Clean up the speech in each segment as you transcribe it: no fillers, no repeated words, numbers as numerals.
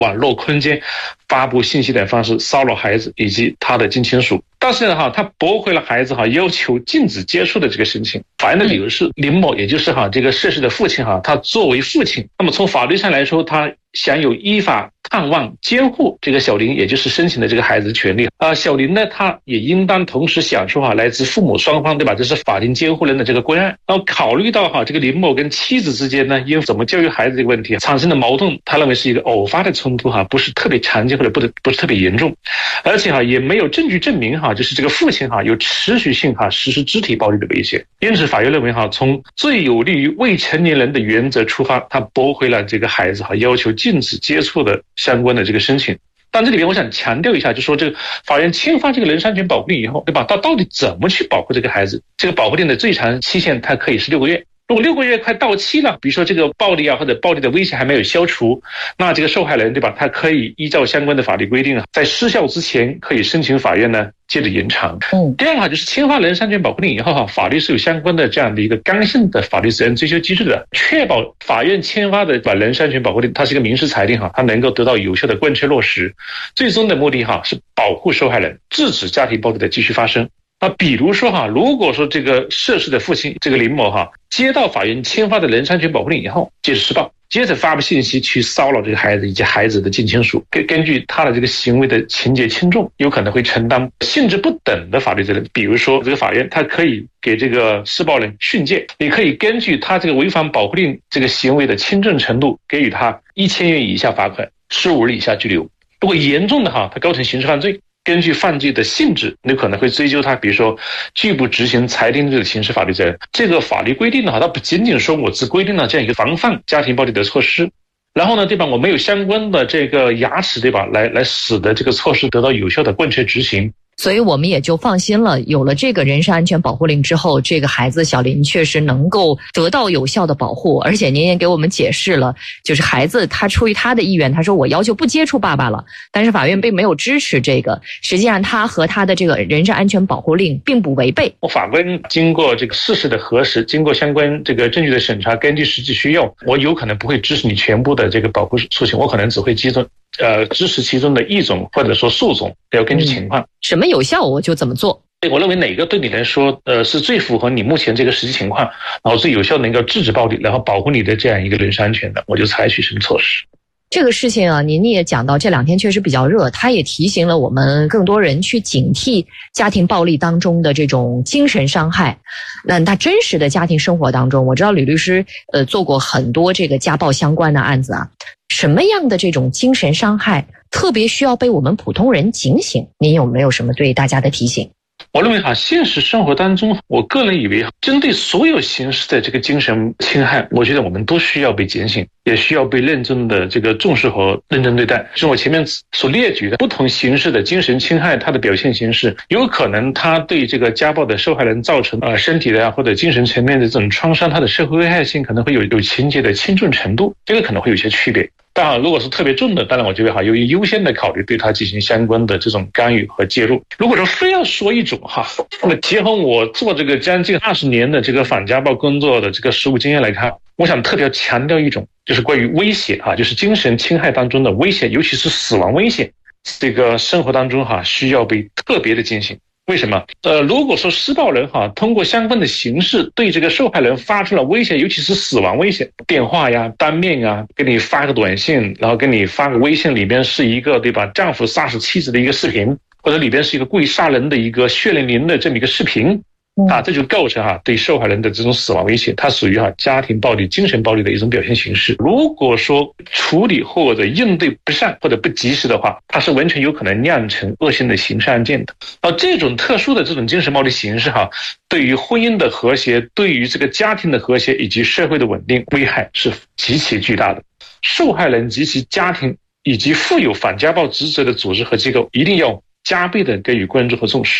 网络空间发布信息等方式骚扰孩子以及他的近亲属。但是呢他驳回了孩子要求禁止接触的这个申请。法院的理由是林某，也就是这个涉事的父亲他作为父亲，那么从法律上来说，他享有依法探望监护这个小林，也就是申请的这个孩子的权利。小林呢，他也应当同时享受来自父母双方，对吧？这是法定监护人的这个归案。然后考虑到这个林某跟妻子之间呢，因为怎么教育孩子这个问题产生的矛盾，他认为是一个偶发的冲突不是特别常见或者不是特别严重，而且也没有证据证明就是这个父亲有持续性实施肢体暴力的危险。因此法院认为从最有利于未成年人的原则出发，他驳回了这个孩子要求禁止接触的相关的这个申请。但这里面我想强调一下，就是说这个法院签发这个人身安全保护令以后，对吧？他到底怎么去保护这个孩子？这个保护令的最长期限它可以是6个月。如果6个月快到期了，比如说这个暴力或者暴力的危险还没有消除，那这个受害人，对吧？他可以依照相关的法律规定在失效之前可以申请法院呢接着延长。第二个就是签发人身安全保护令以后法律是有相关的这样的一个刚性的法律责任追究机制的，确保法院签发的人身安全保护令它是一个民事裁定它能够得到有效的贯彻落实，最终的目的是保护受害人，制止家庭暴力的继续发生。那比如说如果说这个涉事的父亲这个林某接到法院签发的人身安全保护令以后，接着施暴，接着发布信息去骚扰这个孩子以及孩子的近亲属，根据他的这个行为的情节轻重，有可能会承担性质不等的法律责任。比如说这个法院他可以给这个施暴人训诫，也可以根据他这个违反保护令这个行为的轻重程度，给予他1000元以下罚款，15日以下拘留。如果严重的他构成刑事犯罪，根据犯罪的性质，有可能会追究他，比如说拒不执行裁定这个刑事法律责任。这个法律规定它不仅仅说我只规定了这样一个防范家庭暴力的措施，然后呢，对吧？我没有相关的这个牙齿，对吧？来使得这个措施得到有效的贯彻执行。 所以我们也就放心了，有了这个人身安全保护令之后，这个孩子小林确实能够得到有效的保护。而且您也给我们解释了，就是孩子他出于他的意愿，他说我要求不接触爸爸了，但是法院并没有支持这个，实际上他和他的这个人身安全保护令并不违背。 法官经过这个事实的核实，经过相关这个证据的审查，根据实际需要，我有可能不会支持你全部的这个保护诉请，我可能只会支持其中的一种或者说数种，要根据情况。 什么有效我就怎么做。 我认为哪个对你来说是最符合你目前这个实际情况，然后最有效能够制止暴力，然后保护你的这样一个人身安全的，我就采取什么措施。 这个事情您也讲到这2天确实比较热，他也提醒了我们更多人去警惕家庭暴力当中的这种精神伤害。那他真实的家庭生活当中，我知道吕律师做过很多这个家暴相关的案子什么样的这种精神伤害特别需要被我们普通人警醒？您有没有什么对大家的提醒？ 我认为现实生活当中，我个人以为针对所有形式的这个精神侵害，我觉得我们都需要被警醒，也需要被认真的这个重视和认真对待。就是我前面所列举的不同形式的精神侵害，它的表现形式有可能它对这个家暴的受害人造成身体的或者精神层面的这种创伤，它的社会危害性可能会有情节的轻重程度，这个可能会有些区别。当然如果是特别重的，当然我觉得由于优先的考虑对它进行相关的这种干预和介入。如果说非要说一种那么结合我做这个将近20年的这个反家暴工作的这个实务经验来看，我想特别强调一种，就是关于威胁就是精神侵害当中的威胁，尤其是死亡威胁，这个生活当中需要被特别的警醒。为什么？如果说施暴人通过相关的形式对这个受害人发出了威胁，尤其是死亡威胁，电话呀、当面给你发个短信，然后给你发个微信，里边是一个对吧丈夫杀死妻子的一个视频，或者里边是一个故意杀人的一个血淋淋的这么一个视频这就构成对受害人的这种死亡威胁，它属于家庭暴力、精神暴力的一种表现形式。如果说处理或者应对不善或者不及时的话，它是完全有可能酿成恶性的刑事案件的。这种特殊的这种精神暴力形式对于婚姻的和谐，对于这个家庭的和谐以及社会的稳定危害是极其巨大的。受害人及其家庭以及负有反家暴职责的组织和机构一定要加倍的给予关注和重视。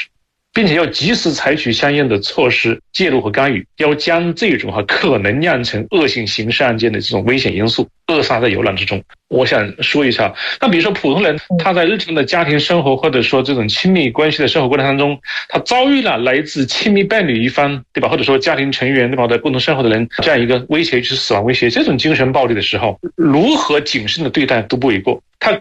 并且要及时采取相应的措施介入和干预，要将这种可能酿成恶性刑事案件的这种危险因素扼杀在摇篮之中。我想说一下，那比如说普通人他在日常的家庭生活或者说这种亲密关系的生活过程当中，他遭遇了来自亲密伴侣一方，对吧，或者说家庭成员，对吧，的共同生活的人这样一个威胁，就是死亡威胁，这种精神暴力的时候，如何谨慎的对待都不为过。他